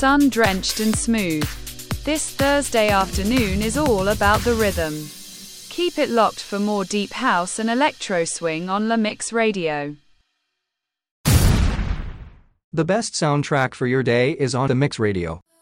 sun-drenched and smooth. This Thursday afternoon is all about the rhythm. Keep it locked for more deep house and electro swing on La Mix Radio. The best soundtrack for your day is on La Mix Radio.